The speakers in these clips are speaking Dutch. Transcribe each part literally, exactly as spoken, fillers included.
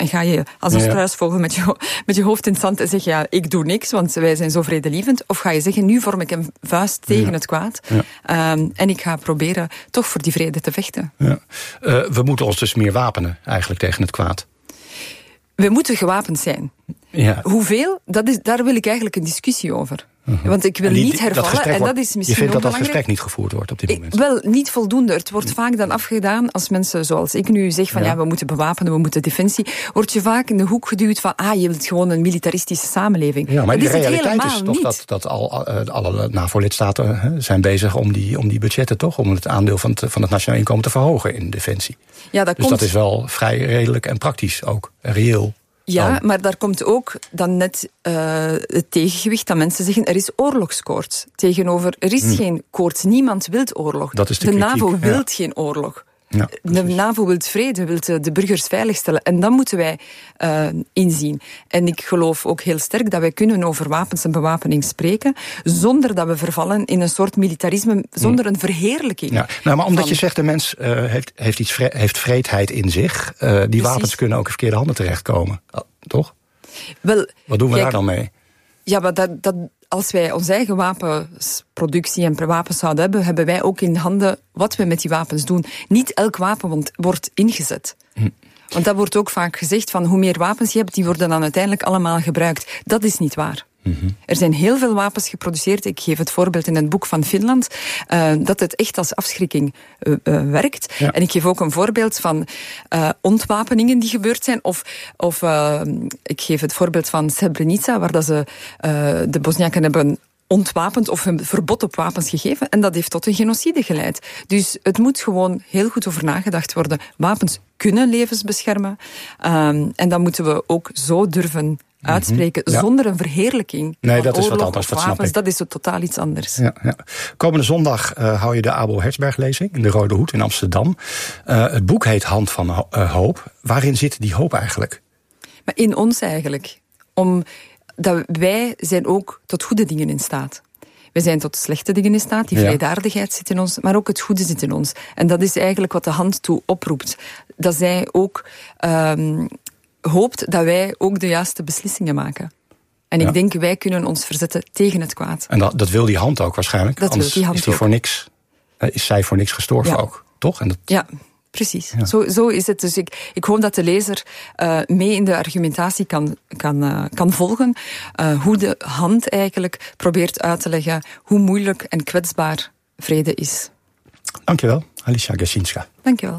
En ga je als een ja. struisvogel met je, met je hoofd in het zand en zeg je, ja, ik doe niks, want wij zijn zo vredelievend. Of ga je zeggen, nu vorm ik een vuist tegen ja. het kwaad. Ja. Um, en ik ga proberen toch voor die vrede te vechten. Ja. Uh, we moeten ons dus meer wapenen eigenlijk tegen het kwaad. We moeten gewapend zijn. Ja. Hoeveel? Dat is, daar wil ik eigenlijk een discussie over. Uh-huh. Want ik wil die, niet hervallen. Dat en dat is misschien je vindt dat dat gesprek niet gevoerd wordt op dit moment? Ik, wel, niet voldoende. Het wordt vaak dan afgedaan als mensen zoals ik nu zeg van ja, ja we moeten bewapenen, we moeten defensie. Word je vaak in de hoek geduwd van ah, je wilt gewoon een militaristische samenleving. Ja, maar dat de is realiteit is toch niet. dat, dat al, uh, alle NAVO-lidstaten uh, zijn bezig om die, om die budgetten toch, om het aandeel van het, van het nationaal inkomen te verhogen in defensie. Ja, dat dus komt... dat is wel vrij redelijk en praktisch ook, en reëel. Ja, oh. maar daar komt ook dan net uh, het tegengewicht dat mensen zeggen, er is oorlogskoorts. Tegenover, er is hmm. geen koorts. Niemand wil oorlog. Dat is de, de kritiek, NAVO wil ja. geen oorlog. Ja, de NAVO wil vrede, wil de burgers veiligstellen. En dat moeten wij uh, inzien. En ik geloof ook heel sterk dat wij kunnen over wapens en bewapening spreken, zonder dat we vervallen in een soort militarisme, zonder een verheerlijking. Ja, nou, maar omdat van... je zegt, de mens uh, heeft, heeft, iets vre- heeft vreedheid in zich. Uh, die Precies. wapens kunnen ook in verkeerde handen terechtkomen. Oh, toch? Wel, Wat doen we kijk, daar dan mee? Ja, maar dat... dat als wij onze eigen wapensproductie en wapens zouden hebben, hebben wij ook in handen wat we met die wapens doen. Niet elk wapen wordt ingezet. Hm. Want dat wordt ook vaak gezegd van hoe meer wapens je hebt, die worden dan uiteindelijk allemaal gebruikt. Dat is niet waar. Mm-hmm. Er zijn heel veel wapens geproduceerd. Ik geef het voorbeeld in het boek van Finland, uh, dat het echt als afschrikking uh, uh, werkt. Ja. En ik geef ook een voorbeeld van uh, ontwapeningen die gebeurd zijn. Of, of uh, ik geef het voorbeeld van Srebrenica, waar dat ze uh, de Bosniaken hebben ontwapend of een verbod op wapens gegeven. En dat heeft tot een genocide geleid. Dus het moet gewoon heel goed over nagedacht worden. Wapens kunnen levens beschermen. Um, en dat moeten we ook zo durven uitspreken, ja. zonder een verheerlijking. Nee, van dat is wat oorlog anders, of dat snap wapens. ik. Dat is totaal iets anders. Ja, ja. Komende zondag uh, hou je de Abel Herzberg-lezing in de Rode Hoed in Amsterdam. Uh, het boek heet Hand van uh, Hoop. Waarin zit die hoop eigenlijk? Maar in ons eigenlijk. Om, dat wij zijn ook tot goede dingen in staat. We zijn tot slechte dingen in staat. Die vrijdaardigheid ja. zit in ons, maar ook het goede zit in ons. En dat is eigenlijk wat de hand toe oproept. Dat zij ook um, hoopt dat wij ook de juiste beslissingen maken. En ja. ik denk, wij kunnen ons verzetten tegen het kwaad. En dat, dat wil die hand ook waarschijnlijk. Dat Anders wil die hand is, die ook. voor niks, is zij voor niks gestorven ja. ook, toch? En dat... Ja, precies. Ja. Zo, zo is het. Dus ik, ik hoop dat de lezer uh, mee in de argumentatie kan, kan, uh, kan volgen. Uh, hoe de hand eigenlijk probeert uit te leggen hoe moeilijk en kwetsbaar vrede is. Dankjewel, Alicia Gasinska. Dankjewel.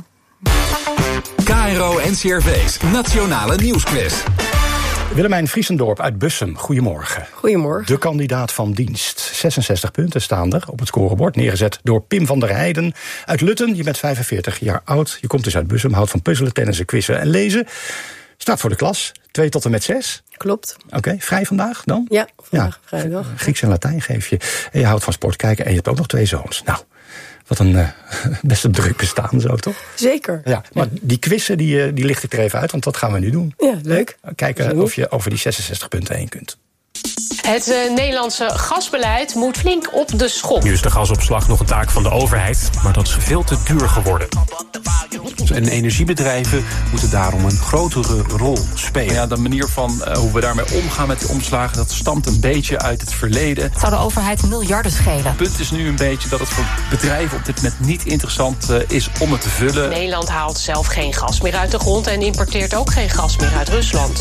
K R O N C R V's Nationale Nieuwsquiz. Willemijn Vriesendorp uit Bussum, goedemorgen. Goedemorgen. De kandidaat van dienst. zesenzestig punten staan er op het scorebord, neergezet door Pim van der Heijden uit Lutten. Je bent vijfenveertig jaar oud, je komt dus uit Bussum, houdt van puzzelen, tennissen, quizzen en lezen. Staat voor de klas, twee tot en met zes. Klopt. Oké, okay, vrij vandaag dan? Ja, vandaag ja. vrijdag. Grieks en Latijn geef je. En je houdt van sport kijken en je hebt ook nog twee zoons. Nou, wat een uh, best een druk bestaan zo, toch? Zeker. Ja, maar ja. die quizzen, die, die licht ik er even uit, want dat gaan we nu doen. Ja, leuk. Kijken of je over die zesenzestig punten heen kunt. Het uh, Nederlandse gasbeleid moet flink op de schop. Nu is de gasopslag nog een taak van de overheid, maar dat is veel te duur geworden. En energiebedrijven moeten daarom een grotere rol spelen. Ja, de manier van uh, hoe we daarmee omgaan met die omslagen, dat stamt een beetje uit het verleden. Het zou de overheid miljarden schelen. Het punt is nu een beetje dat het voor bedrijven op dit moment niet interessant uh, is om het te vullen. Nederland haalt zelf geen gas meer uit de grond en importeert ook geen gas meer uit Rusland.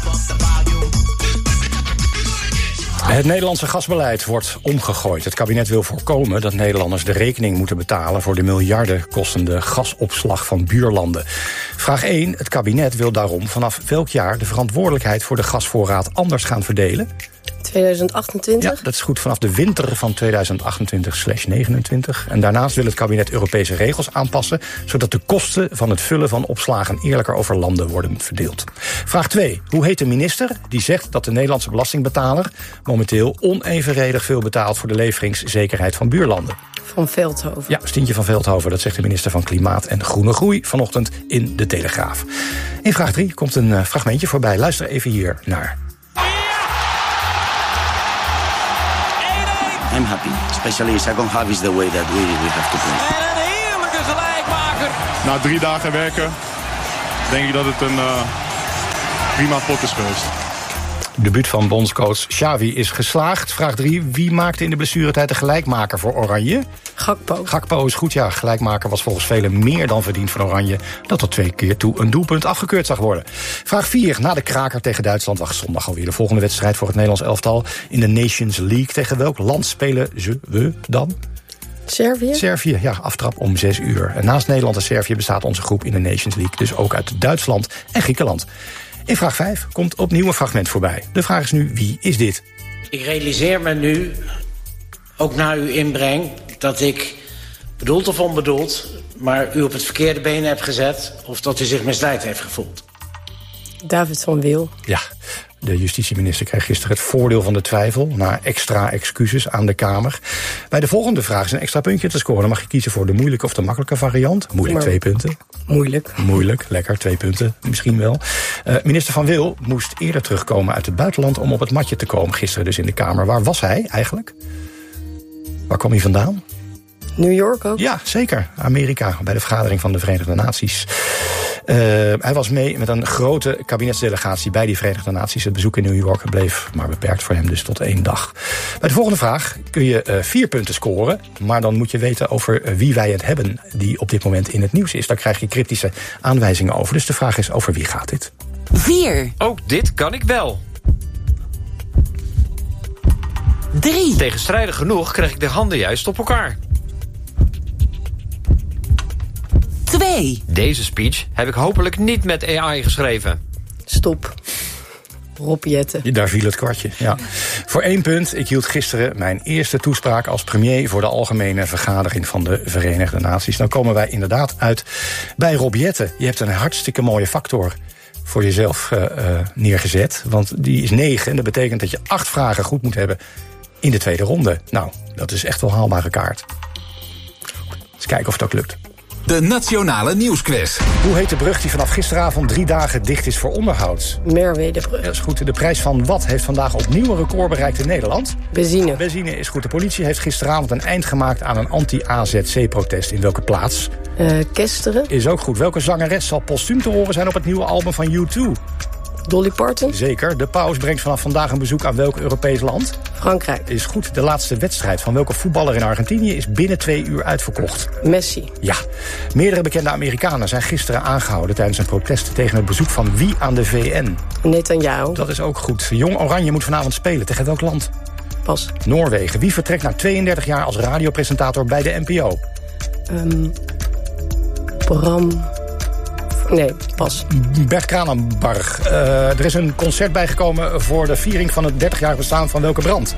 Het Nederlandse gasbeleid wordt omgegooid. Het kabinet wil voorkomen dat Nederlanders de rekening moeten betalen voor de miljarden kostende gasopslag van buurlanden. Vraag één. Het kabinet wil daarom vanaf welk jaar de verantwoordelijkheid voor de gasvoorraad anders gaan verdelen? tweeduizend achtentwintig? Ja, dat is goed, vanaf de winter van tweeduizend achtentwintig negenentwintig. En daarnaast wil het kabinet Europese regels aanpassen, zodat de kosten van het vullen van opslagen eerlijker over landen worden verdeeld. Vraag twee. Hoe heet de minister die zegt dat de Nederlandse belastingbetaler momenteel onevenredig veel betaalt voor de leveringszekerheid van buurlanden? Van Veldhoven. Ja, Stientje van Veldhoven, dat zegt de minister van Klimaat en Groene Groei vanochtend in De Telegraaf. In vraag drie komt een uh, fragmentje voorbij. Luister even hier naar. I'm happy, especially second half is the way that we, we have to play. En een heerlijke gelijkmaker. Na drie dagen werken denk ik dat het een, uh, prima pot is geweest. Debuut van bondscoach Xavi is geslaagd. Vraag drie. Wie maakte in de blessuretijd de gelijkmaker voor Oranje? Gakpo. Gakpo is goed, ja. Gelijkmaker was volgens velen meer dan verdiend van Oranje, dat tot twee keer toe een doelpunt afgekeurd zag worden. Vraag vier. Na de kraker tegen Duitsland wacht zondag alweer de volgende wedstrijd voor het Nederlands elftal in de Nations League. Tegen welk land spelen ze we dan? Servië? Servië, ja, aftrap om zes uur. En naast Nederland en Servië bestaat onze groep in de Nations League dus ook uit Duitsland en Griekenland. In vraag vijf komt opnieuw een fragment voorbij. De vraag is nu, wie is dit? Ik realiseer me nu, ook na uw inbreng, dat ik bedoeld of onbedoeld, maar u op het verkeerde been hebt gezet, of dat u zich misleid heeft gevoeld. David van Wil. Ja, de justitieminister kreeg gisteren het voordeel van de twijfel, na extra excuses aan de Kamer. Bij de volgende vraag is een extra puntje te scoren. Dan mag je kiezen voor de moeilijke of de makkelijke variant. Moeilijk, maar twee punten. Moeilijk. Moeilijk, lekker, twee punten, misschien wel. Uh, minister Van Wil moest eerder terugkomen uit het buitenland om op het matje te komen, gisteren dus in de Kamer. Waar was hij eigenlijk? Waar kwam hij vandaan? New York ook? Ja, zeker. Amerika, bij de vergadering van de Verenigde Naties. Uh, hij was mee met een grote kabinetsdelegatie bij die Verenigde Naties. Het bezoek in New York bleef maar beperkt voor hem dus tot één dag. Bij de volgende vraag kun je uh, vier punten scoren, maar dan moet je weten over uh, wie wij het hebben die op dit moment in het nieuws is. Daar krijg je cryptische aanwijzingen over. Dus de vraag is, over wie gaat dit? Vier. Ook dit kan ik wel. Drie. Tegenstrijdig genoeg krijg ik de handen juist op elkaar. Twee. Deze speech heb ik hopelijk niet met A I geschreven. Stop. Rob Jetten. Daar viel het kwartje, ja. Voor één punt, ik hield gisteren mijn eerste toespraak als premier voor de Algemene Vergadering van de Verenigde Naties. Dan komen wij inderdaad uit bij Rob Jetten. Je hebt een hartstikke mooie factor voor jezelf uh, uh, neergezet. Want die is negen en dat betekent dat je acht vragen goed moet hebben in de tweede ronde. Nou, dat is echt wel haalbare kaart. Eens kijken of het ook lukt. De Nationale Nieuwsquiz. Hoe heet de brug die vanaf gisteravond drie dagen dicht is voor onderhoud? Merwedebrug. Dat is goed. De prijs van wat heeft vandaag opnieuw een record bereikt in Nederland? Benzine. Benzine is goed. De politie heeft gisteravond een eind gemaakt aan een anti-A Z C-protest. In welke plaats? Uh, Kesteren. Is ook goed. Welke zangeres zal postuum te horen zijn op het nieuwe album van U twee? Dolly Parton. Zeker. De paus brengt vanaf vandaag een bezoek aan welk Europees land? Frankrijk. Is goed. De laatste wedstrijd van welke voetballer in Argentinië is binnen twee uur uitverkocht? Messi. Ja. Meerdere bekende Amerikanen zijn gisteren aangehouden tijdens een protest tegen het bezoek van wie aan de V N? Netanyahu. Dat is ook goed. Jong Oranje moet vanavond spelen. Tegen welk land? Pas. Noorwegen. Wie vertrekt na tweeëndertig jaar als radiopresentator bij de N P O? Um, Bram... Nee, pas. Bert Kranenbarg. Uh, er is een concert bijgekomen voor de viering van het dertig-jarig bestaan van welke brand?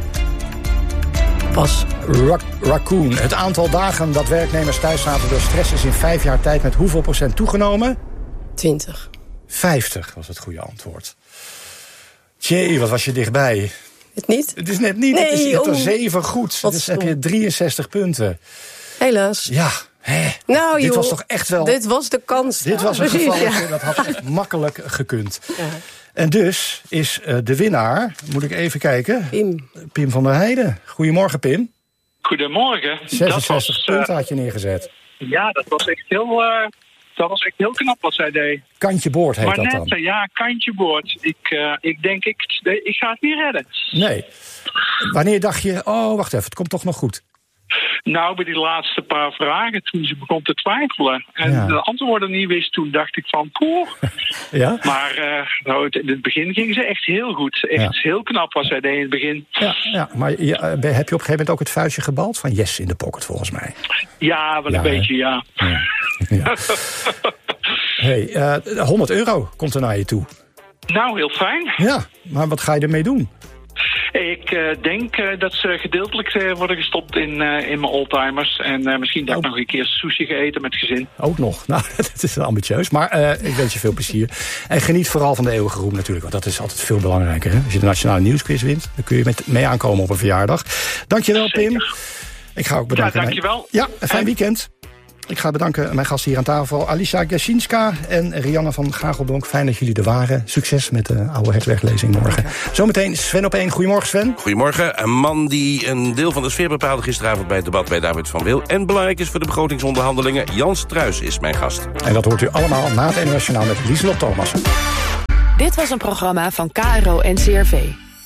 Pas. Ra- Raccoon. Het aantal dagen dat werknemers thuis zaten door stress is in vijf jaar tijd met hoeveel procent toegenomen? twintig. vijftig was het goede antwoord. Tjee, wat was je dichtbij? Het niet? Het is net niet. Nee, het is, je hebt er oh. zeven goed. Wat dus heb je drieënzestig punten. Helaas. Ja. Hè, nou, dit joh, was toch echt wel... Dit was de kans. Dit was een Precies, gevalletje, ja. dat had echt makkelijk gekund. Ja. En dus is uh, de winnaar, moet ik even kijken... Pim. Pim van der Heijden. Goedemorgen, Pim. Goedemorgen. zesenzestig dat was, punten uh, had je neergezet. Ja, dat was echt heel, uh, dat was echt heel knap wat zij deed. Kantje boord heet maar dat net, dan. uh, ja, kantje boord. Ik, uh, ik denk, ik, ik ga het niet redden. Nee. Wanneer dacht je, oh, wacht even, het komt toch nog goed? Nou, bij die laatste paar vragen, toen ze begon te twijfelen en Ja. de antwoorden niet wist, toen dacht ik van, poeh. Ja? Maar uh, nou, het- in het begin ging ze echt heel goed. Echt Ja. heel knap was zij deed in het begin. Ja, ja, maar je, uh, heb je op een gegeven moment ook het vuistje gebald? Van yes in de pocket, volgens mij. Ja, wel Ja, een hè? beetje, ja. Ja. Ja. Hey, uh, honderd euro komt er naar je toe. Nou, heel fijn. Ja, maar wat ga je ermee doen? Ik uh, denk uh, dat ze gedeeltelijk uh, worden gestopt in, uh, in mijn oldtimers. En uh, misschien dat ik nog een keer sushi ga eten met gezin. Ook nog. Nou, dat is ambitieus. Maar uh, ik wens je veel plezier. En geniet vooral van de eeuwige roem natuurlijk. Want dat is altijd veel belangrijker. Hè? Als je de Nationale Nieuwsquiz wint, dan kun je met, mee aankomen op een verjaardag. Dankjewel, Pim. Ik ga ook bedanken. Ja, dankjewel. Ja, een fijn weekend. Ik ga bedanken mijn gasten hier aan tafel. Alicia Gasinska en Rianne van Gagelbonk. Fijn dat jullie er waren. Succes met de oude hertweglezing morgen. Zometeen Sven op één. Goedemorgen, Sven. Goedemorgen. Een man die een deel van de sfeer bepaalde gisteravond bij het debat bij David van Wil. En belangrijk is voor de begrotingsonderhandelingen. Jan Struijs is mijn gast. En dat hoort u allemaal na het N O S Journaal met Lieselot Thomassen. Dit Dit was een programma van K R O N C R V.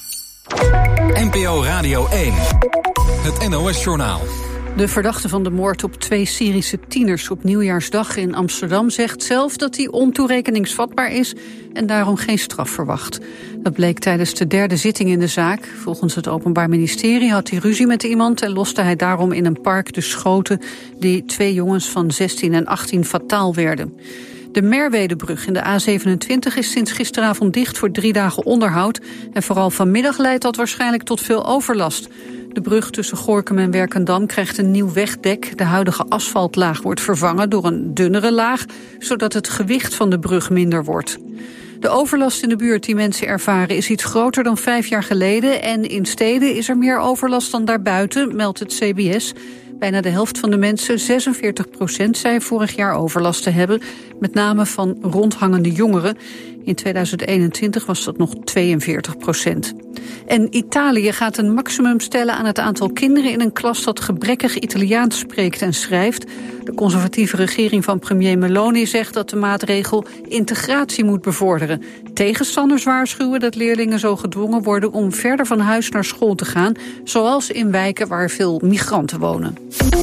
N P O Radio één. Het N O S-journaal. De verdachte van de moord op twee Syrische tieners op Nieuwjaarsdag in Amsterdam zegt zelf dat hij ontoerekeningsvatbaar is en daarom geen straf verwacht. Dat bleek tijdens de derde zitting in de zaak. Volgens het Openbaar Ministerie had hij ruzie met iemand en loste hij daarom in een park de schoten die twee jongens van zestien en achttien fataal werden. De Merwedebrug in de A zevenentwintig is sinds gisteravond dicht voor drie dagen onderhoud. En vooral vanmiddag leidt dat waarschijnlijk tot veel overlast. De brug tussen Gorinchem en Werkendam krijgt een nieuw wegdek. De huidige asfaltlaag wordt vervangen door een dunnere laag, zodat het gewicht van de brug minder wordt. De overlast in de buurt die mensen ervaren is iets groter dan vijf jaar geleden. En in steden is er meer overlast dan daarbuiten, meldt het C B S. Bijna de helft van de mensen, zesenveertig procent, zei vorig jaar overlast te hebben. Met name van rondhangende jongeren. In tweeduizend eenentwintig was dat nog tweeënveertig procent. En Italië gaat een maximum stellen aan het aantal kinderen in een klas dat gebrekkig Italiaans spreekt en schrijft. De conservatieve regering van premier Meloni zegt dat de maatregel integratie moet bevorderen. Tegenstanders waarschuwen dat leerlingen zo gedwongen worden om verder van huis naar school te gaan, zoals in wijken waar veel migranten wonen.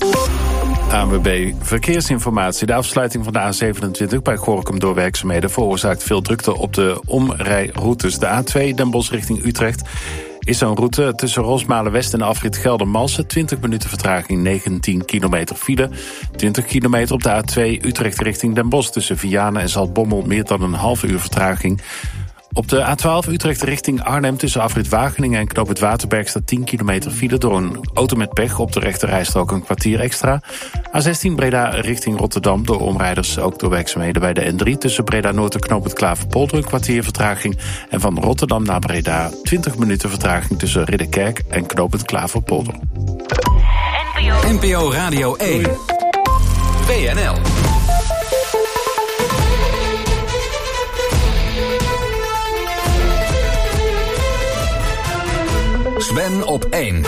A N W B Verkeersinformatie. De afsluiting van de A zevenentwintig bij Gorinchem door werkzaamheden veroorzaakt veel drukte op de omrijroutes. De A twee Den Bosch richting Utrecht is zo'n route tussen Rosmalen-West en afrit Geldermalsen. twintig minuten vertraging, negentien kilometer file. twintig kilometer op de A twee Utrecht richting Den Bosch tussen Vianen en Zaltbommel, meer dan een half uur vertraging. Op de A twaalf Utrecht richting Arnhem tussen afrit Wageningen en Knoop het Waterberg staat tien kilometer file door een auto met pech. Op de rechterrijstrook een kwartier extra. A zestien Breda richting Rotterdam door omrijders ook door werkzaamheden bij de N drie. Tussen Breda Noord en Knoop het Klaverpolder een kwartier vertraging. En van Rotterdam naar Breda twintig minuten vertraging tussen Ridderkerk en Knoop het Klaverpolder. N P O Radio één. W N L. Sven op één.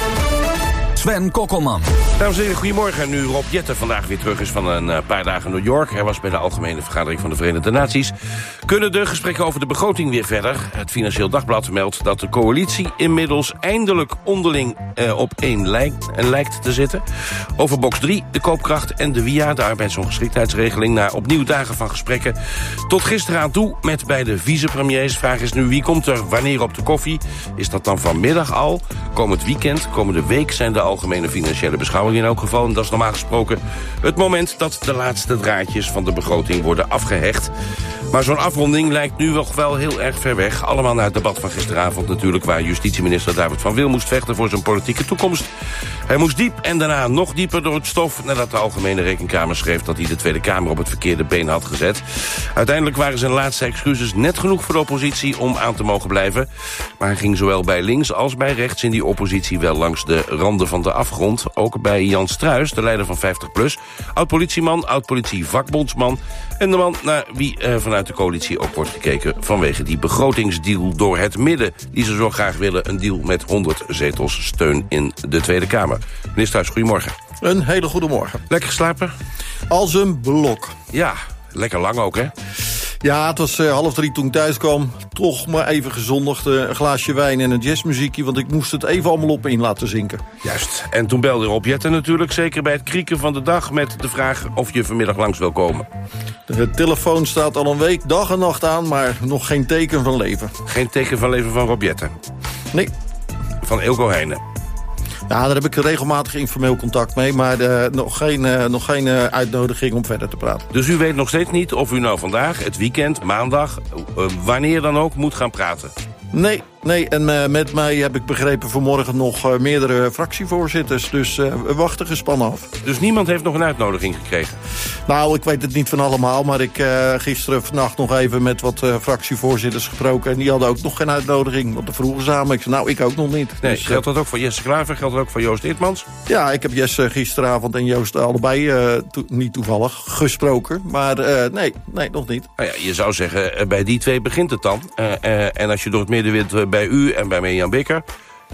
Sven Kokkelman. Dames en heren, goedemorgen. Nu Rob Jetten vandaag weer terug is van een paar dagen New York. Hij was bij de Algemene Vergadering van de Verenigde Naties. Kunnen de gesprekken over de begroting weer verder? Het Financieel Dagblad meldt dat de coalitie inmiddels eindelijk onderling eh, op één lijkt, eh, lijkt te zitten. Over box drie, de koopkracht en de W I A, de arbeidsongeschiktheidsregeling, na opnieuw dagen van gesprekken. Tot gisteren aan toe met beide vicepremiers. Vraag is nu, wie komt er wanneer op de koffie? Is dat dan vanmiddag al? Komend weekend, komende week zijn de algemene financiële beschouwingen in elk geval. En dat is normaal gesproken het moment dat de laatste draadjes van de begroting worden afgehecht. Maar zo'n afronding lijkt nu nog wel heel erg ver weg. Allemaal na het debat van gisteravond natuurlijk, waar justitieminister David van Wil moest vechten voor zijn politieke toekomst. Hij moest diep en daarna nog dieper door het stof nadat de Algemene Rekenkamer schreef dat hij de Tweede Kamer op het verkeerde been had gezet. Uiteindelijk waren zijn laatste excuses net genoeg voor de oppositie om aan te mogen blijven. Maar hij ging zowel bij links als bij rechts in die oppositie wel langs de randen van de afgrond. Ook bij Jan Struijs, de leider van vijftig plus. Oud-politieman, oud-politie-vakbondsman. En de man naar wie eh, vanuit de coalitie ook wordt gekeken vanwege die begrotingsdeal door het midden. Die ze zo graag willen, een deal met honderd zetels steun in de Tweede Kamer. Meneer Struijs, goedemorgen. Een hele goede morgen. Lekker geslapen? Als een blok. Ja, lekker lang ook, hè? Ja, het was uh, half drie toen ik thuis kwam. Toch maar even gezondigd. Uh, een glaasje wijn en een jazzmuziekje. Want ik moest het even allemaal op in laten zinken. Juist. En toen belde Rob Jetten natuurlijk. Zeker bij het krieken van de dag. Met de vraag of je vanmiddag langs wil komen. De telefoon staat al een week dag en nacht aan. Maar nog geen teken van leven. Geen teken van leven van Rob Jetten? Nee. Van Eelco Heijnen? Ja, daar heb ik regelmatig informeel contact mee. Maar uh, nog geen, uh, nog geen uh, uitnodiging om verder te praten. Dus u weet nog steeds niet of u nou vandaag, het weekend, maandag, uh, wanneer dan ook moet gaan praten? Nee, nee. En uh, met mij heb ik begrepen vanmorgen nog uh, meerdere fractievoorzitters. Dus uh, we wachten gespannen af. Dus niemand heeft nog een uitnodiging gekregen? Nou, ik weet het niet van allemaal. Maar ik uh, gisteren vannacht nog even met wat uh, fractievoorzitters gesproken. En die hadden ook nog geen uitnodiging. Want de vroegen samen. Ik zei, nou, ik ook nog niet. Nee, dus, geldt dat ook voor Jesse Klaver? Geldt dat ook voor Joost Eertmans? Ja, ik heb Jesse gisteravond en Joost allebei, uh, to- niet toevallig, gesproken. Maar uh, nee, nee, nog niet. Nou ja, je zou zeggen, uh, bij die twee begint het dan. Uh, uh, en als je door het midden wilt uh, bij u en bij Mirjam Bikker.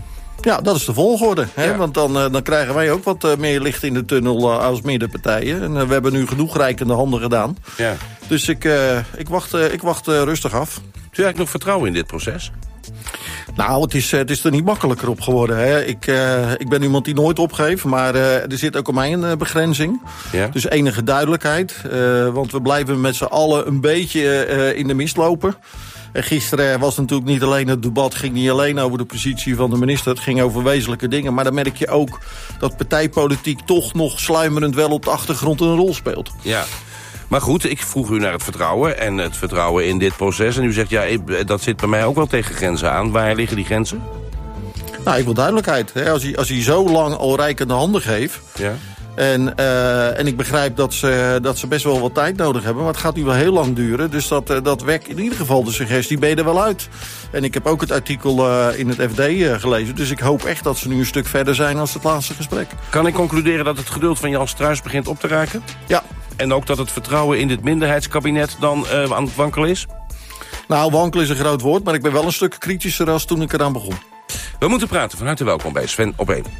Ja, dat is de volgorde. Hè? Ja. Want dan, uh, dan krijgen wij ook wat uh, meer licht in de tunnel uh, als middenpartijen. En uh, we hebben nu genoeg rijkende handen gedaan. Ja. Dus ik, uh, ik wacht, uh, ik wacht uh, rustig af. Heb je eigenlijk nog vertrouwen in dit proces? Nou, het is, het is er niet makkelijker op geworden. Hè. Ik, uh, ik ben iemand die nooit opgeeft, maar uh, er zit ook op mij een uh, begrenzing. Ja. Dus enige duidelijkheid. Uh, want we blijven met z'n allen een beetje uh, in de mist lopen. En gisteren was natuurlijk niet alleen het debat, ging niet alleen over de positie van de minister. Het ging over wezenlijke dingen. Maar dan merk je ook dat partijpolitiek toch nog sluimerend wel op de achtergrond een rol speelt. Ja. Maar goed, ik vroeg u naar het vertrouwen en het vertrouwen in dit proces. En u zegt, ja, dat zit bij mij ook wel tegen grenzen aan. Waar liggen die grenzen? Nou, ik wil duidelijkheid. Hè. Als, hij, als hij zo lang al reikende handen geeft... Ja. En, uh, en ik begrijp dat ze, dat ze best wel wat tijd nodig hebben. Maar het gaat nu wel heel lang duren. Dus dat, uh, dat wekt in ieder geval de suggestie, ben je er wel uit. En ik heb ook het artikel uh, in het F D uh, gelezen. Dus ik hoop echt dat ze nu een stuk verder zijn als het laatste gesprek. Kan ik concluderen dat het geduld van Jan Struijs begint op te raken? Ja. En ook dat het vertrouwen in dit minderheidskabinet dan uh, aan het wankelen is? Nou, wankelen is een groot woord, maar ik ben wel een stuk kritischer als toen ik eraan begon. We moeten praten. Van harte welkom bij Sven op één.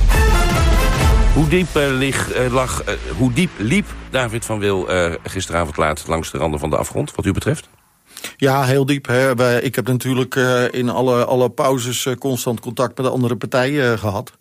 Hoe diep, uh, lig, uh, lag, uh, hoe diep liep David van Wil uh, gisteravond laat langs de randen van de afgrond, wat u betreft? Ja, heel diep. Hè. Wij, ik heb natuurlijk uh, in alle, alle pauzes uh, constant contact met de andere partijen uh, gehad.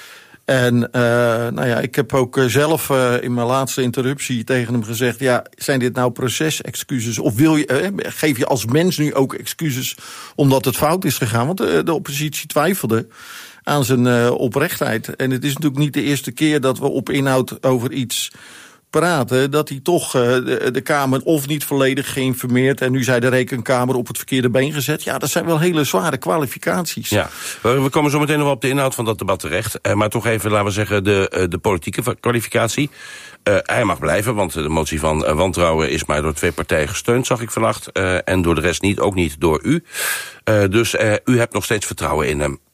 En uh, nou ja, ik heb ook uh, zelf uh, in mijn laatste interruptie tegen hem gezegd... ja, zijn dit nou procesexcuses? Of wil je, uh, geef je als mens nu ook excuses omdat het fout is gegaan? Want uh, de oppositie twijfelde aan zijn uh, oprechtheid. En het is natuurlijk niet de eerste keer dat we op inhoud over iets praten, dat hij toch uh, de, de Kamer of niet volledig geïnformeerd en nu zei de Rekenkamer op het verkeerde been gezet. Ja, dat zijn wel hele zware kwalificaties. Ja, we komen zo meteen nog op de inhoud van dat debat terecht. Uh, maar toch even, laten we zeggen, de, de politieke kwalificatie. Uh, hij mag blijven, want de motie van uh, wantrouwen is maar door twee partijen gesteund, zag ik vannacht. Uh, en door de rest niet, ook niet door u. Uh, dus uh, u hebt nog steeds vertrouwen in hem.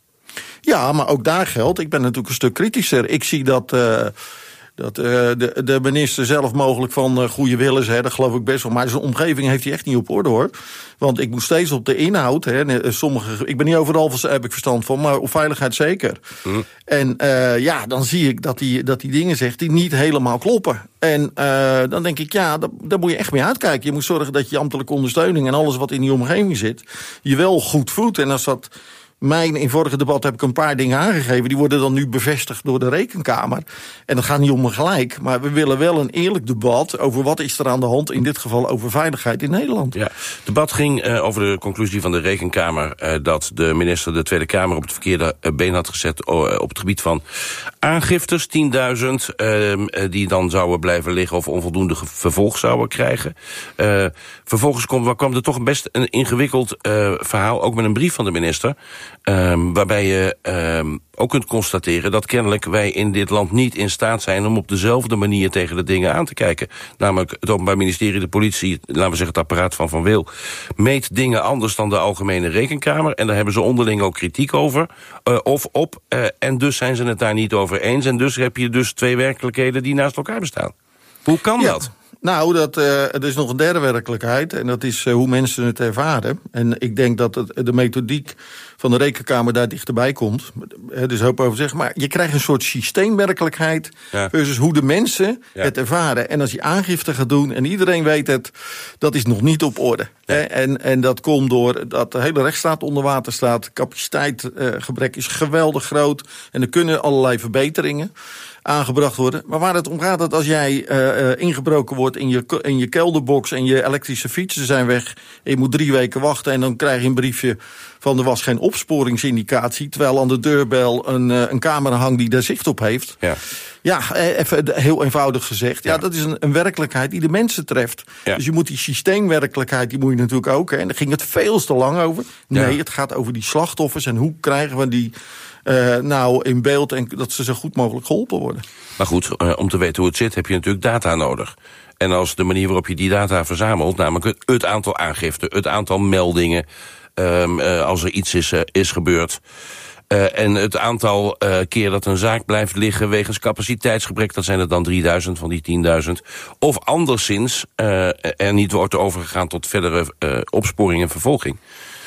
Ja, maar ook daar geldt, ik ben natuurlijk een stuk kritischer. Ik zie dat Uh, Dat uh, de, de minister zelf mogelijk van uh, goede wil is, hè, dat geloof ik best wel. Maar zijn omgeving heeft hij echt niet op orde, hoor. Want ik moet steeds op de inhoud. Hè, sommige, ik ben niet overal heb ik verstand van, maar op veiligheid zeker. Mm. En uh, ja, dan zie ik dat hij dat die dingen zegt die niet helemaal kloppen. En uh, dan denk ik, ja, daar moet je echt mee uitkijken. Je moet zorgen dat je ambtelijke ondersteuning en alles wat in die omgeving zit, je wel goed voedt. En als dat Mijn, in vorige debat heb ik een paar dingen aangegeven. Die worden dan nu bevestigd door de Rekenkamer. En dat gaat niet om me gelijk. Maar we willen wel een eerlijk debat over wat is er aan de hand. In dit geval over veiligheid in Nederland. Ja, het debat ging uh, over de conclusie van de Rekenkamer. Uh, dat de minister de Tweede Kamer op het verkeerde uh, been had gezet. Uh, op het gebied van aangiftes. tienduizend uh, die dan zouden blijven liggen of onvoldoende vervolg zouden krijgen. Uh, vervolgens kwam, kwam er toch best een ingewikkeld uh, verhaal. Ook met een brief van de minister. Um, waarbij je um, ook kunt constateren dat kennelijk wij in dit land niet in staat zijn om op dezelfde manier tegen de dingen aan te kijken. Namelijk het Openbaar Ministerie, de politie, laten we zeggen het apparaat van Van Wil, meet dingen anders dan de Algemene Rekenkamer. En daar hebben ze onderling ook kritiek over, uh, of op. Uh, en dus zijn ze het daar niet over eens. En dus heb je dus twee werkelijkheden die naast elkaar bestaan. Hoe kan ja. dat? Nou, dat, uh, er is nog een derde werkelijkheid. En dat is uh, hoe mensen het ervaren. En ik denk dat het, de methodiek van de Rekenkamer daar dichterbij komt. Er is hoop over zeggen. Maar je krijgt een soort systeemwerkelijkheid ja. versus hoe de mensen ja. het ervaren. En als je aangifte gaat doen en iedereen weet het, dat is nog niet op orde. Ja. En, en dat komt door dat de hele rechtsstaat onder water staat. Capaciteitsgebrek uh, is geweldig groot. En er kunnen allerlei verbeteringen aangebracht worden. Maar waar het om gaat, dat als jij uh, uh, ingebroken wordt in je, in je kelderbox en je elektrische fietsen zijn weg, en je moet drie weken wachten en dan krijg je een briefje van er was geen opsporingsindicatie, terwijl aan de deurbel een, uh, een camera hangt die daar zicht op heeft. Ja, ja even heel eenvoudig gezegd. Ja, ja dat is een, een werkelijkheid die de mensen treft. Ja. Dus je moet die systeemwerkelijkheid, die moet je natuurlijk ook. Hè, en daar ging het veel te lang over. Nee, ja. het gaat over die slachtoffers en hoe krijgen we die Uh, nou in beeld en dat ze zo goed mogelijk geholpen worden. Maar goed, uh, om te weten hoe het zit heb je natuurlijk data nodig. En als de manier waarop je die data verzamelt, namelijk het, het aantal aangiften, het aantal meldingen, um, uh, als er iets is, uh, is gebeurd, Uh, en het aantal uh, keer dat een zaak blijft liggen wegens capaciteitsgebrek, dat zijn er dan drieduizend van die tienduizend. Of anderszins uh, er niet wordt overgegaan tot verdere uh, opsporing en vervolging.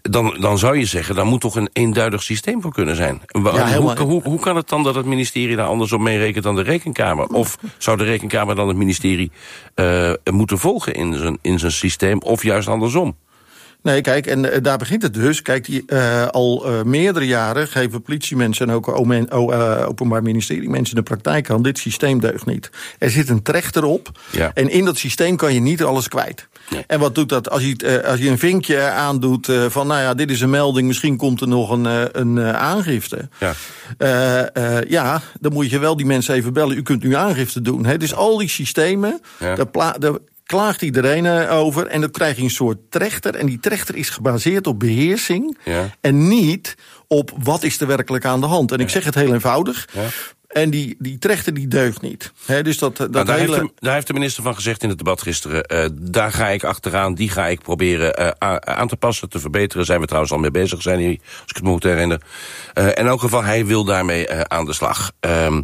dan, dan zou je zeggen, daar moet toch een eenduidig systeem voor kunnen zijn. Ja, hoe, hoe, hoe kan het dan dat het ministerie daar anders op meerekent dan de Rekenkamer? Of zou de Rekenkamer dan het ministerie uh, moeten volgen in zijn, in zijn systeem, of juist andersom? Nee, kijk, en uh, daar begint het dus. Kijk, die, uh, al uh, meerdere jaren geven politiemensen en ook o- o- uh, openbaar ministerie mensen in de praktijk aan, dit systeem deugt niet. Er zit een trechter op ja. en in dat systeem kan je niet alles kwijt. Nee. En wat doet dat? Als je, uh, als je een vinkje aandoet uh, van, nou ja, dit is een melding, misschien komt er nog een, uh, een uh, aangifte. Ja. Uh, uh, ja, dan moet je wel die mensen even bellen. U kunt nu aangifte doen. Hè? Dus al die systemen, ja. daar pla- daar klaagt iedereen over en dan krijg je een soort trechter. En die trechter is gebaseerd op beheersing ja. en niet op wat is er werkelijk aan de hand. En ja. ik zeg het heel eenvoudig. Ja. En die, die trechter die deugt niet. He, dus dat, dat nou, daar, hele... heeft de, daar heeft de minister van gezegd in het debat gisteren, Uh, daar ga ik achteraan, die ga ik proberen uh, aan te passen, te verbeteren. Zijn we trouwens al mee bezig, zijn die, als ik het me moet herinneren. Uh, in elk geval, hij wil daarmee uh, aan de slag. Um,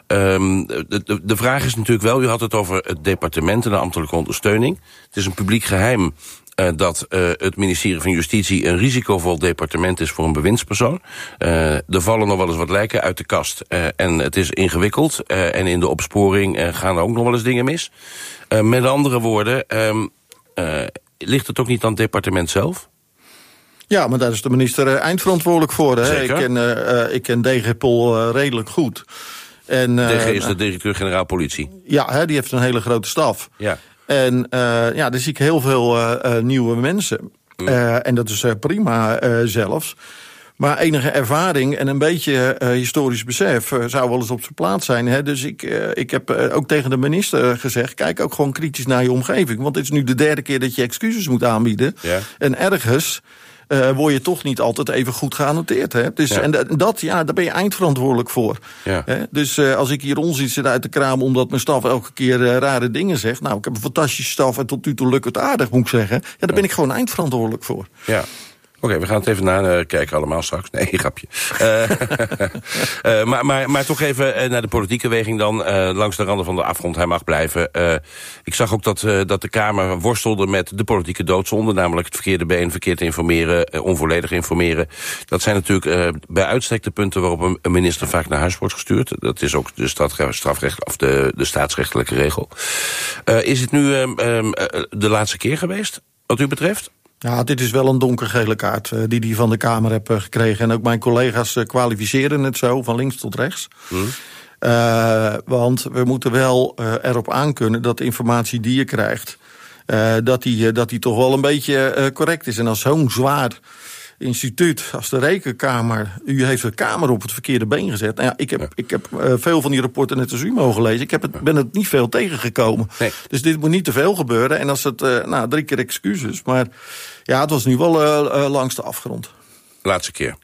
Um, de, de, de vraag is natuurlijk wel, u had het over het departement en de ambtelijke ondersteuning. Het is een publiek geheim uh, dat uh, het ministerie van Justitie een risicovol departement is voor een bewindspersoon. Uh, er vallen nog wel eens wat lijken uit de kast. Uh, en het is ingewikkeld. Uh, en in de opsporing uh, gaan er ook nog wel eens dingen mis. Uh, met andere woorden, um, uh, ligt het ook niet aan het departement zelf? Ja, maar daar is de minister uh, eindverantwoordelijk voor. Hè? Zeker. Ik ken, uh, uh, ik ken D G Pol uh, redelijk goed. En, uh, D G is de directeur-generaal politie. Ja, hè, die heeft een hele grote staf. Ja. En uh, ja, daar zie ik heel veel uh, uh, nieuwe mensen. Mm. Uh, en dat is uh, prima uh, zelfs. Maar enige ervaring en een beetje uh, historisch besef uh, zou wel eens op zijn plaats zijn. Hè? Dus ik, uh, ik heb uh, ook tegen de minister gezegd, kijk ook gewoon kritisch naar je omgeving. Want het is nu de derde keer dat je excuses moet aanbieden. Ja. En ergens Uh, word je toch niet altijd even goed geannoteerd. Hè? Dus, ja. En dat, ja, daar ben je eindverantwoordelijk voor. Ja. Hè? Dus uh, als ik hier onzin zit uit de kraam omdat mijn staf elke keer uh, rare dingen zegt. Nou, ik heb een fantastische staf en tot nu toe lukt het aardig, moet ik zeggen. Ja, daar ben ik gewoon eindverantwoordelijk voor. Ja. Oké, okay, we gaan het even nakijken allemaal straks. Nee, grapje. Uh, uh, maar, maar, maar toch even naar de politieke weging dan. Uh, langs de randen van de afgrond, hij mag blijven. Uh, ik zag ook dat, uh, dat de Kamer worstelde met de politieke doodzonde. Namelijk het verkeerde been, verkeerd informeren, uh, onvolledig informeren. Dat zijn natuurlijk uh, bij uitstek de punten waarop een, een minister vaak naar huis wordt gestuurd. Dat is ook de strafrecht, of de, de staatsrechtelijke regel. Uh, is het nu uh, uh, de laatste keer geweest, wat u betreft? Ja, dit is wel een donkergele kaart uh, die die van de Kamer heb uh, gekregen. En ook mijn collega's uh, kwalificeren het zo, van links tot rechts. Hmm. Uh, want we moeten wel uh, erop aankunnen dat de informatie die je krijgt, Uh, dat, die, uh, dat die toch wel een beetje uh, correct is. En als zo'n zwaar instituut als de Rekenkamer, u heeft de Kamer op het verkeerde been gezet. Nou ja, ik heb, ja. ik heb uh, veel van die rapporten net als u mogen lezen. Ik heb het, ben het niet veel tegengekomen. Nee. Dus dit moet niet te veel gebeuren. En als het, uh, nou, drie keer excuses. Maar ja, het was nu wel uh, uh, langs de afgrond. Laatste keer.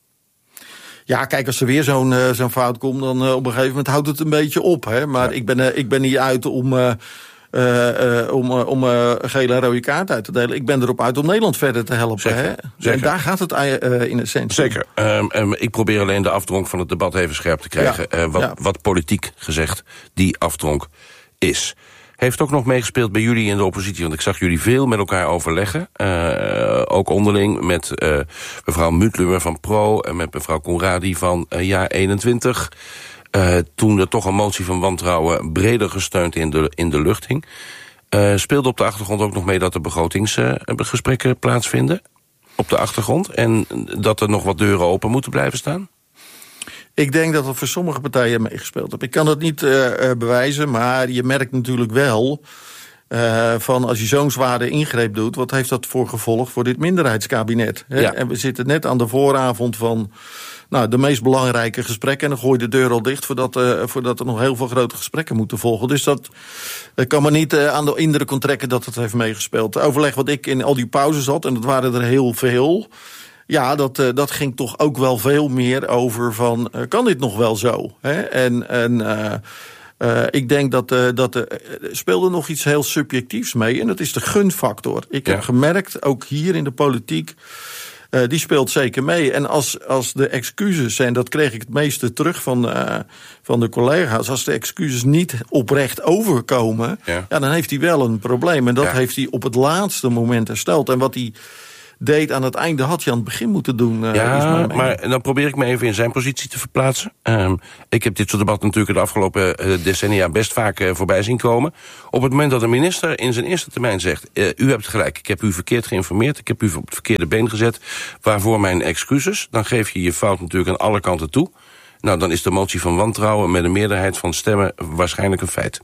Ja, kijk, als er weer zo'n uh, zo'n fout komt, dan uh, op een gegeven moment houdt het een beetje op. Hè? Maar ja. ik, ben, uh, ik ben niet uit om Uh, Uh, uh, om, uh, om uh, gele en rode kaart uit te delen. Ik ben erop uit om Nederland verder te helpen. Zeker, hè? zeker. En daar gaat het uh, in essentie. Zeker. Um, um, ik probeer alleen de afdronk van het debat even scherp te krijgen. Ja. Uh, wat, ja. wat politiek gezegd die afdronk is. Heeft ook nog meegespeeld bij jullie in de oppositie? Want ik zag jullie veel met elkaar overleggen. Uh, ook onderling met uh, mevrouw Mutlumer van Pro en met mevrouw Conradi van uh, jaar eenentwintig. Uh, toen er toch een motie van wantrouwen breder gesteund in de, in de lucht hing. Uh, speelde op de achtergrond ook nog mee dat er begrotingsgesprekken uh, plaatsvinden? Op de achtergrond? En dat er nog wat deuren open moeten blijven staan? Ik denk dat het voor sommige partijen meegespeeld heeft. Ik kan dat niet uh, bewijzen, maar je merkt natuurlijk wel Uh, van als je zo'n zware ingreep doet, wat heeft dat voor gevolg voor dit minderheidskabinet? Hè? Ja. En we zitten net aan de vooravond van nou, de meest belangrijke gesprekken. En dan gooi je de deur al dicht voordat, uh, voordat er nog heel veel grote gesprekken moeten volgen. Dus dat uh, kan me niet uh, aan de indruk onttrekken dat het heeft meegespeeld. Het overleg wat ik in al die pauzes had, en dat waren er heel veel. Ja, dat, uh, dat ging toch ook wel veel meer over van, uh, kan dit nog wel zo? Hè? En, en uh, Uh, ik denk dat, uh, dat er uh, speelde nog iets heel subjectiefs mee. En dat is de gunfactor. Ik ja. heb gemerkt, ook hier in de politiek, uh, die speelt zeker mee. En als, als de excuses, en dat kreeg ik het meeste terug van, uh, van de collega's, als de excuses niet oprecht overkomen, ja. Ja, dan heeft hij wel een probleem. En dat ja. heeft hij op het laatste moment hersteld. En wat hij deed aan het einde, had je aan het begin moeten doen. Uh, ja, maar dan probeer ik me even in zijn positie te verplaatsen. Um, ik heb dit soort debatten natuurlijk de afgelopen uh, decennia best vaak uh, voorbij zien komen. Op het moment dat een minister in zijn eerste termijn zegt, uh, u hebt gelijk, ik heb u verkeerd geïnformeerd, ik heb u op het verkeerde been gezet, waarvoor mijn excuses, dan geef je je fout natuurlijk aan alle kanten toe. Nou, dan is de motie van wantrouwen met een meerderheid van stemmen waarschijnlijk een feit.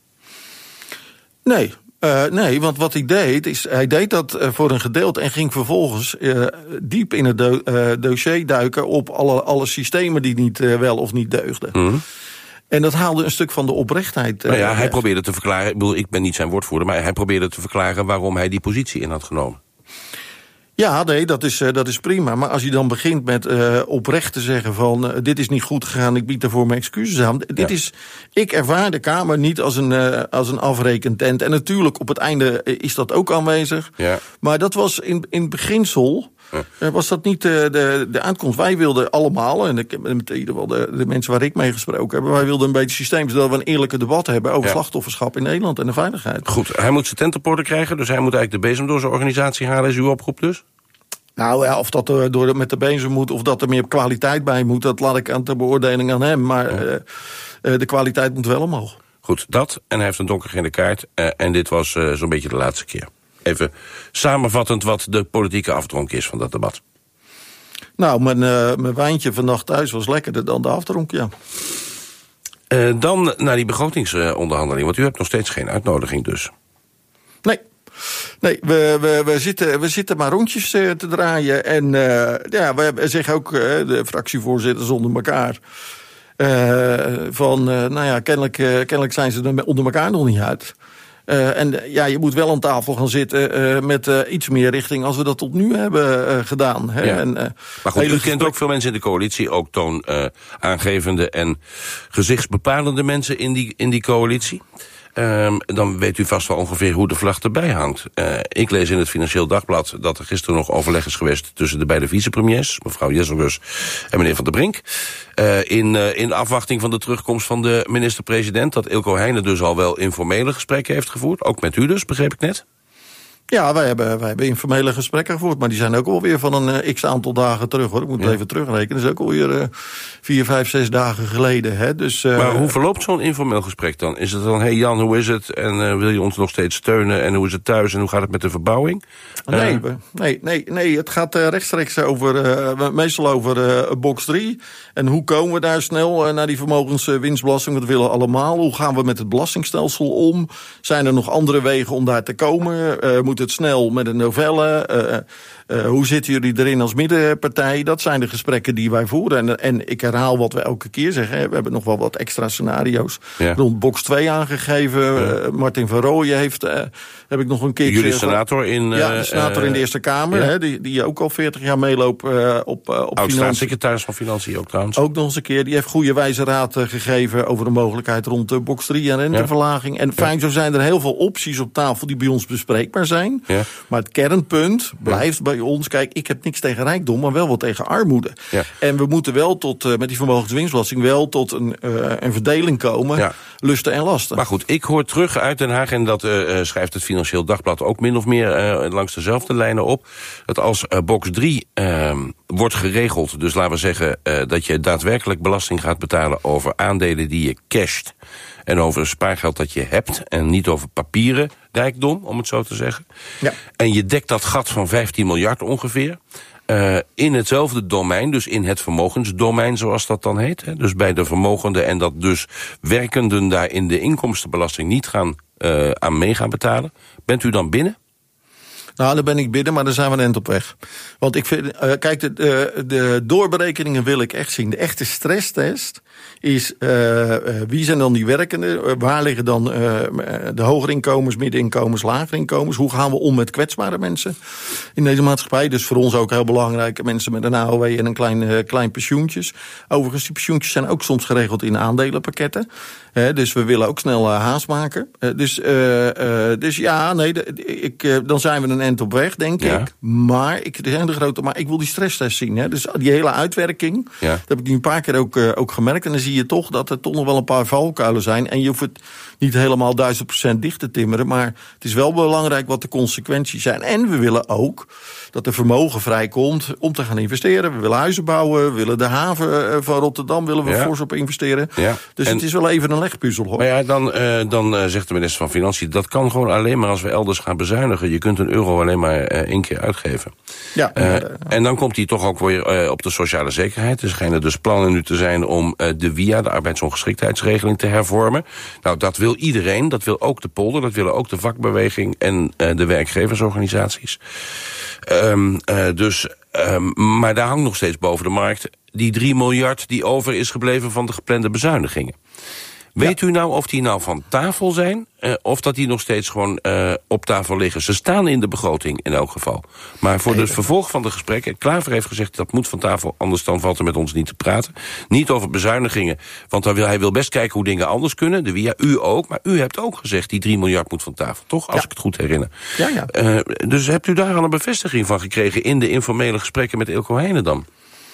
Nee. Uh, nee, want wat hij deed, is hij deed dat uh, voor een gedeelte en ging vervolgens uh, diep in het do- uh, dossier duiken op alle, alle systemen die niet uh, wel of niet deugden. Mm. En dat haalde een stuk van de oprechtheid. Uh, nou ja, hij weg. probeerde te verklaren, ik bedoel, ik ben niet zijn woordvoerder, maar hij probeerde te verklaren waarom hij die positie in had genomen. Ja, nee, dat is, uh, dat is prima. Maar als je dan begint met uh, oprecht te zeggen van, Uh, dit is niet goed gegaan, ik bied daarvoor mijn excuses aan. Dit ja. is, ik ervaar de Kamer niet als een, uh, als een afrekentent. En natuurlijk, op het einde is dat ook aanwezig. Ja. Maar dat was in, in beginsel, ja. uh, was dat niet uh, de, de aankomst. Wij wilden allemaal, en ik, met in ieder geval de, de mensen waar ik mee gesproken heb, wij wilden een beetje systeem, zodat we een eerlijke debat hebben over ja. slachtofferschap in Nederland en de veiligheid. Goed, hij moet zijn tent op orde krijgen, dus hij moet eigenlijk de bezem door zijn organisatie halen, is uw oproep dus? Nou ja, of dat er door met de bezem moet, of dat er meer kwaliteit bij moet, dat laat ik aan de beoordeling aan hem. Maar ja. uh, de kwaliteit moet wel omhoog. Goed, dat. En hij heeft een donkergele kaart. Uh, en dit was uh, zo'n beetje de laatste keer. Even samenvattend wat de politieke afdronk is van dat debat. Nou, mijn, uh, mijn wijntje vannacht thuis was lekkerder dan de afdronk, ja. Uh, dan naar die begrotingsonderhandeling, want u hebt nog steeds geen uitnodiging dus. Nee. Nee, we, we, we, zitten, we zitten maar rondjes uh, te draaien. En uh, ja, we zeggen ook, uh, de fractievoorzitters onder elkaar, Uh, van, uh, nou ja, kennelijk, uh, kennelijk zijn ze er onder elkaar nog niet uit. Uh, en uh, ja, je moet wel aan tafel gaan zitten uh, met uh, iets meer richting als we dat tot nu hebben uh, gedaan. Hè? Ja. En, uh, maar goed, u kent gesprek... ook veel mensen in de coalitie, ook toonaangevende uh, en gezichtsbepalende mensen in die, in die coalitie. Um, dan weet u vast wel ongeveer hoe de vlag erbij hangt. Uh, ik lees in het Financieel Dagblad dat er gisteren nog overleg is geweest tussen de beide vicepremiers, mevrouw Jesselgus en meneer Van der Brink. Uh, in, uh, in afwachting van de terugkomst van de minister-president, dat Ilko Heijnen dus al wel informele gesprekken heeft gevoerd. Ook met u dus, begreep ik net. Ja, wij hebben, wij hebben informele gesprekken gevoerd, maar die zijn ook alweer van een uh, x-aantal dagen terug, hoor. Ik moet ja. even terugrekenen, dat is ook alweer uh, vier, vijf, zes dagen geleden. Hè? Dus, uh, maar hoe verloopt zo'n informeel gesprek dan? Is het dan, hey Jan, hoe is het? En uh, wil je ons nog steeds steunen? En hoe is het thuis? En hoe gaat het met de verbouwing? Nee, uh, nee, nee, nee, het gaat uh, rechtstreeks over, uh, meestal over uh, box drie. En hoe komen we daar snel uh, naar die vermogenswinstbelasting? Dat willen we allemaal. Hoe gaan we met het belastingstelsel om? Zijn er nog andere wegen om daar te komen? Uh, moet het snel met een novelle? Uh, uh, hoe zitten jullie erin als middenpartij? Dat zijn de gesprekken die wij voeren. En, en ik herhaal wat we elke keer zeggen. Hè. We hebben nog wel wat extra scenario's ja. rond box twee aangegeven. Ja. Uh, Martin van Rooyen heeft, uh, heb ik nog een keertje... Jullie senator in... Uh, ja, de senator uh, in de Eerste Kamer. Ja. Hè, die, die ook al veertig jaar meeloopt uh, op, uh, op oud-staatssecretaris van Financiën ook trouwens. Ook nog eens een keer. Die heeft goede wijze raad uh, gegeven over de mogelijkheid rond uh, box drie en renteverlaging. Ja. En fijn, zo zijn er heel veel opties op tafel die bij ons bespreekbaar zijn. Ja. Maar het kernpunt blijft ja. bij ons... Kijk, ik heb niks tegen rijkdom, maar wel wat tegen armoede. Ja. En we moeten wel tot, uh, met die vermogenswinstbelasting... wel tot een, uh, een verdeling komen, ja. lusten en lasten. Maar goed, ik hoor terug uit Den Haag... en dat uh, schrijft het Financieel Dagblad ook min of meer... Uh, langs dezelfde lijnen op... dat als uh, box drie uh, wordt geregeld... dus laten we zeggen uh, dat je daadwerkelijk belasting gaat betalen... over aandelen die je casht... en over spaargeld dat je hebt... en niet over papieren rijkdom, om het zo te zeggen. Ja. En je dekt dat gat van vijftien miljard ongeveer... Uh, in hetzelfde domein, dus in het vermogensdomein, zoals dat dan heet. Hè, dus bij de vermogenden en dat dus werkenden daar in de inkomstenbelasting niet gaan uh, aan mee gaan betalen. Bent u dan binnen? Nou, daar ben ik binnen, maar daar zijn we een eind op weg. Want ik vind, uh, kijk, de, de, de doorberekeningen wil ik echt zien. De echte stresstest is, uh, uh, wie zijn dan die werkenden? Uh, waar liggen dan uh, de hogere inkomens, middeninkomens, lagere inkomens? Hoe gaan we om met kwetsbare mensen in deze maatschappij? Dus voor ons ook heel belangrijk, mensen met een A O W en een klein, uh, klein pensioentjes. Overigens, die pensioentjes zijn ook soms geregeld in aandelenpakketten. Uh, dus we willen ook snel uh, haast maken. Uh, dus, uh, uh, dus ja, nee, de, ik, uh, dan zijn we een eind op weg, denk ja. ik. Maar ik, er zijn de grote, maar ik wil die stresstest zien. Hè. Dus die hele uitwerking, ja. dat heb ik nu een paar keer ook, uh, ook gemerkt. En dan zie je toch dat er toch nog wel een paar valkuilen zijn. En je hoeft het niet helemaal duizend procent dicht te timmeren. Maar het is wel belangrijk wat de consequenties zijn. En we willen ook dat er vermogen vrijkomt om te gaan investeren. We willen huizen bouwen, we willen de haven van Rotterdam willen we ja. fors op investeren. Ja. Dus en, het is wel even een legpuzzel, hoor. Maar ja, dan, uh, dan uh, zegt de minister van Financiën, dat kan gewoon alleen maar als we elders gaan bezuinigen. Je kunt een euro alleen maar uh, één keer uitgeven. Ja, uh, ja, en dan komt hij toch ook weer uh, op de sociale zekerheid. Er schijnen dus plannen nu te zijn om uh, de W I A, de arbeidsongeschiktheidsregeling, te hervormen. Nou, dat wil iedereen. Dat wil ook de polder, dat willen ook de vakbeweging en uh, de werkgeversorganisaties. Um, uh, dus, um, maar daar hangt nog steeds boven de markt die drie miljard die over is gebleven van de geplande bezuinigingen. Weet ja. u nou of die nou van tafel zijn, uh, of dat die nog steeds gewoon uh, op tafel liggen? Ze staan in de begroting in elk geval. Maar voor het vervolg van de gesprekken, Klaver heeft gezegd dat moet van tafel, anders dan valt er met ons niet te praten. Niet over bezuinigingen, want hij wil, hij wil best kijken hoe dingen anders kunnen. De W I A, u ook, maar u hebt ook gezegd die drie miljard moet van tafel, toch? Als ja. ik het goed herinner. Ja, ja. Uh, dus hebt u daar al een bevestiging van gekregen in de informele gesprekken met Eelco Heijnendam?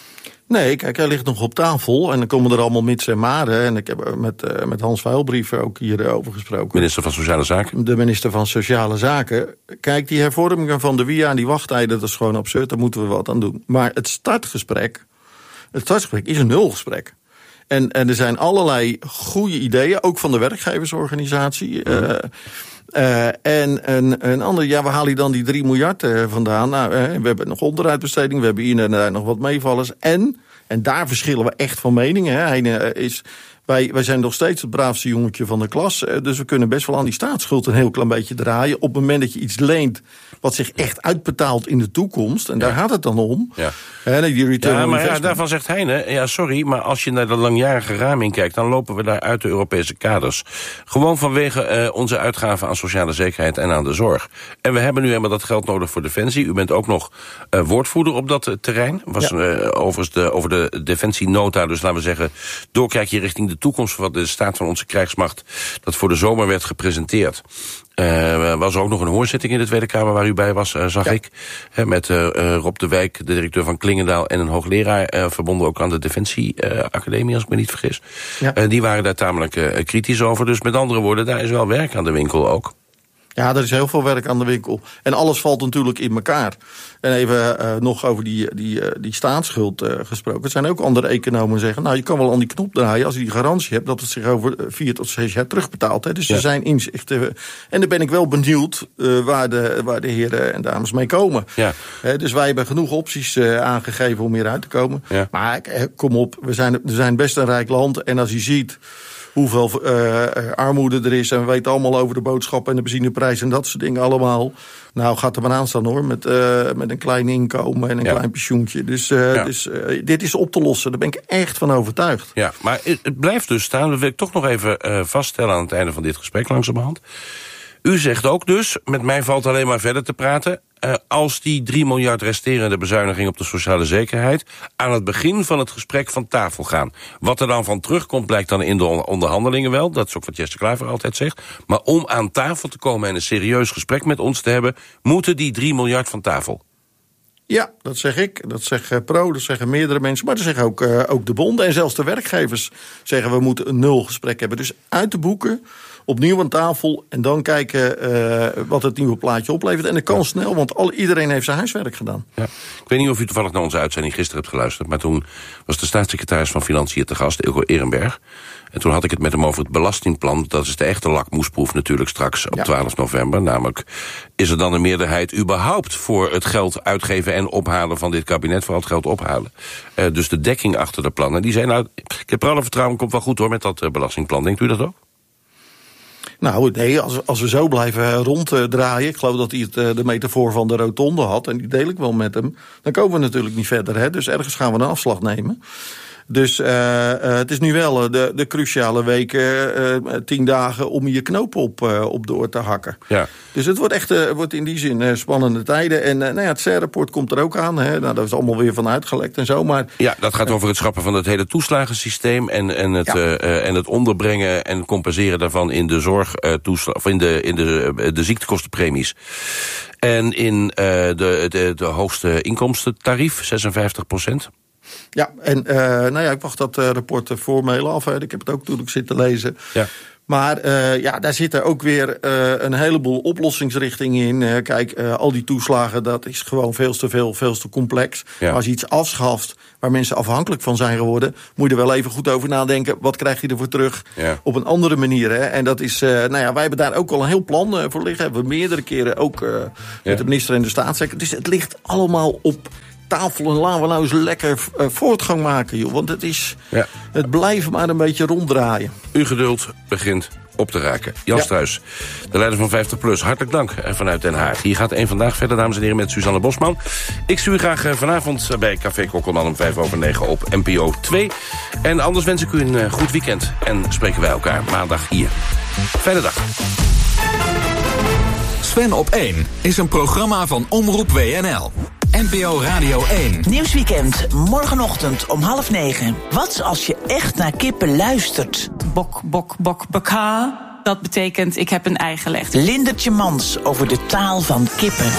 Nee, kijk, hij ligt nog op tafel en dan komen er allemaal mits en maren. En ik heb met, uh, met Hans Vuilbrief ook hierover gesproken. Minister van Sociale Zaken? De minister van Sociale Zaken. Kijk, die hervormingen van de W I A en die wachttijden, dat is gewoon absurd, daar moeten we wat aan doen. Maar het startgesprek, het startgesprek is een nulgesprek. En, en er zijn allerlei goede ideeën, ook van de werkgeversorganisatie. Mm. Uh, Uh, en een, een ander, ja, waar haal je dan die drie miljard uh, vandaan? Nou, uh, we hebben nog onderuitbesteding, we hebben hier en daar nog wat meevallers. En, en daar verschillen we echt van meningen. Hè. Hij uh, is, wij, wij zijn nog steeds het braafste jongetje van de klas. Uh, dus we kunnen best wel aan die staatsschuld een heel klein beetje draaien. Op het moment dat je iets leent wat zich echt uitbetaalt in de toekomst. En daar ja. gaat het dan om. Ja, uh, die return ja on maar investment. ja, daarvan zegt Heine, ja, sorry, maar als je naar de langjarige raming kijkt, dan lopen we daar uit de Europese kaders. Gewoon vanwege uh, onze uitgaven aan sociale zekerheid en aan de zorg. En we hebben nu helemaal dat geld nodig voor Defensie. U bent ook nog uh, woordvoerder op dat uh, terrein. Was ja. uh, overigens de, over de Defensienota, dus laten we zeggen, doorkijkje richting de toekomst van de staat van onze krijgsmacht, dat voor de zomer werd gepresenteerd. Er uh, was ook nog een hoorzitting in de Tweede Kamer waar u bij was, uh, zag ja. ik. He, met uh, Rob de Wijk, de directeur van Klingendaal, en een hoogleraar, uh, verbonden ook aan de Defensieacademie, uh, als ik me niet vergis. Ja. Uh, die waren daar tamelijk uh, kritisch over. Dus met andere woorden, daar is wel werk aan de winkel ook. Ja, er is heel veel werk aan de winkel. En alles valt natuurlijk in elkaar. En even uh, nog over die, die, uh, die staatsschuld uh, gesproken. Er zijn ook andere economen die zeggen, nou, je kan wel aan die knop draaien als je die garantie hebt dat het zich over vier tot zes jaar terugbetaalt. Hè. Dus ja. er zijn inzichten. En dan ben ik wel benieuwd uh, waar, de, waar de heren en dames mee komen. Ja. Uh, dus wij hebben genoeg opties uh, aangegeven om hieruit te komen. Ja. Maar uh, kom op, we zijn, we zijn best een rijk land. En als je ziet hoeveel uh, armoede er is, en we weten allemaal over de boodschappen en de benzineprijs en dat soort dingen allemaal. Nou, gaat er maar aan staan, hoor, met, uh, met een klein inkomen en een ja. klein pensioentje. Dus, uh, ja. dus uh, dit is op te lossen, daar ben ik echt van overtuigd. Ja, maar het, het blijft dus staan, dat wil ik toch nog even uh, vaststellen aan het einde van dit gesprek langzamerhand. U zegt ook dus, met mij valt alleen maar verder te praten, Uh, als die drie miljard resterende bezuiniging op de sociale zekerheid aan het begin van het gesprek van tafel gaan. Wat er dan van terugkomt blijkt dan in de onderhandelingen wel. Dat is ook wat Jesse Klaver altijd zegt. Maar om aan tafel te komen en een serieus gesprek met ons te hebben, moeten die drie miljard van tafel. Ja, dat zeg ik. Dat zegt Pro, dat zeggen meerdere mensen. Maar dat zeggen ook, uh, ook de bonden. En zelfs de werkgevers zeggen we moeten een nul gesprek hebben. Dus uit de boeken, opnieuw aan tafel en dan kijken uh, wat het nieuwe plaatje oplevert. En dat kan ja. snel, want al, iedereen heeft zijn huiswerk gedaan. Ja. Ik weet niet of u toevallig naar onze uitzending gisteren hebt geluisterd, maar toen was de staatssecretaris van Financiën te gast, Eelco Ehrenberg. En toen had ik het met hem over het belastingplan. Dat is de echte lakmoesproef natuurlijk straks op ja. twaalf november. Namelijk, is er dan een meerderheid überhaupt voor het geld uitgeven en ophalen van dit kabinet, vooral het geld ophalen. Uh, dus de dekking achter de plannen. Die zei, nou, ik heb er alle vertrouwen, komt wel goed hoor met dat uh, belastingplan. Denkt u dat ook? Nou, nee, als, als we zo blijven ronddraaien, ik geloof dat hij het, de metafoor van de rotonde had, en die deel ik wel met hem, dan komen we natuurlijk niet verder. Hè? Dus ergens gaan we een afslag nemen. Dus uh, uh, het is nu wel de, de cruciale weken, uh, tien dagen om je knoop op, uh, op door te hakken. Ja. Dus het wordt echt uh, wordt in die zin uh, spannende tijden. En uh, nou ja, het C E R-rapport komt er ook aan. Hè. Nou, daar is allemaal weer van uitgelekt en zo. Maar ja, dat gaat over het schrappen van het hele toeslagensysteem en, en, het, ja. uh, uh, en het onderbrengen en compenseren daarvan in de zorg, uh, toesla- of in de, in de, uh, de ziektekostenpremies. En in uh, de, de, de hoogste inkomstentarief, zesenvijftig procent. Ja, en uh, nou ja, ik wacht dat uh, rapport voor me heel af. Hè. Ik heb het ook toen ik zit te lezen. Ja. Maar uh, ja, daar zitten ook weer uh, een heleboel oplossingsrichtingen in. Uh, kijk, uh, al die toeslagen, dat is gewoon veel te veel, veel te complex. Ja. Als je iets afschaft waar mensen afhankelijk van zijn geworden, moet je er wel even goed over nadenken. Wat krijg je ervoor terug ja. op een andere manier? Hè? En dat is, uh, nou ja, wij hebben daar ook al een heel plan uh, voor liggen. Hebben we meerdere keren ook uh, ja. met de minister en de staatssecretaris. Dus het ligt allemaal op tafel en laten we nou eens lekker uh, voortgang maken, joh. Want het is, ja. het blijft maar een beetje ronddraaien. Uw geduld begint op te raken. Jan ja. Struijs, de leider van vijftig plus. Hartelijk dank vanuit Den Haag. Hier gaat één Vandaag verder, dames en heren, met Suzanne Bosman. Ik zie u graag vanavond bij Café Kokkelman om vijf over negen op N P O twee. En anders wens ik u een goed weekend. En spreken wij elkaar maandag hier. Fijne dag. Sven op één is een programma van Omroep W N L. N P O Radio één. Nieuwsweekend, morgenochtend om half negen. Wat als je echt naar kippen luistert? Bok, bok, bok, baka. Dat betekent, ik heb een ei gelegd. Lindertje Mans over de taal van kippen.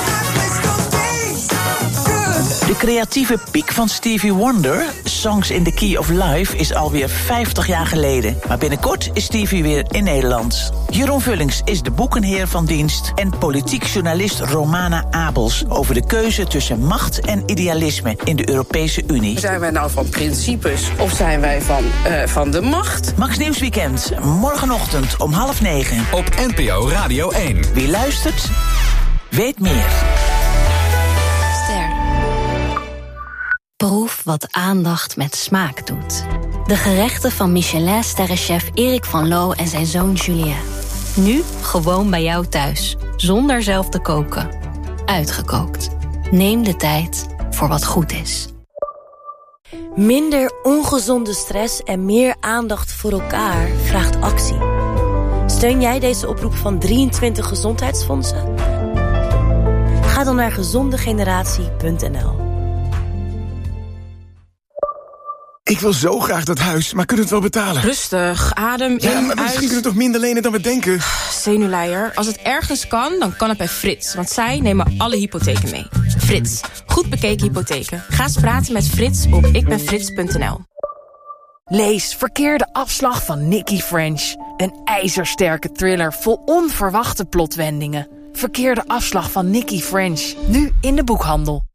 De creatieve piek van Stevie Wonder, Songs in the Key of Life, is alweer vijftig jaar geleden. Maar binnenkort is Stevie weer in Nederland. Jeroen Vullings is de boekenheer van dienst en politiek journalist Romana Abels over de keuze tussen macht en idealisme in de Europese Unie. Zijn wij nou van principes of zijn wij van, uh, van de macht? Max Nieuwsweekend, morgenochtend om half negen. Op N P O Radio één. Wie luistert, weet meer. Proef wat aandacht met smaak doet. De gerechten van Michelin-sterrenchef Erik van Loo en zijn zoon Julien. Nu gewoon bij jou thuis, zonder zelf te koken. Uitgekookt. Neem de tijd voor wat goed is. Minder ongezonde stress en meer aandacht voor elkaar vraagt actie. Steun jij deze oproep van drieëntwintig gezondheidsfondsen? Ga dan naar gezondegeneratie punt n l. Ik wil zo graag dat huis, maar kunnen we het wel betalen? Rustig, adem in, ja, maar misschien uit. kunnen we toch minder lenen dan we denken? Zenuwleier, als het ergens kan, dan kan het bij Frits. Want zij nemen alle hypotheken mee. Frits, goed bekeken hypotheken. Ga eens praten met Frits op ikbenfrits punt n l. Lees Verkeerde Afslag van Nikki French. Een ijzersterke thriller vol onverwachte plotwendingen. Verkeerde Afslag van Nikki French. Nu in de boekhandel.